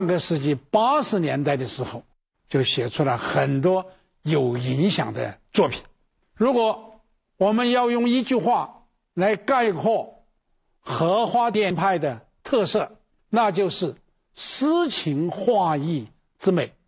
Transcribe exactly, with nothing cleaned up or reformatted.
个世纪八十年代的时候，就写出了很多有影响的作品。如果我们要用一句话来概括荷花点派的特色，那就是诗情画意之美。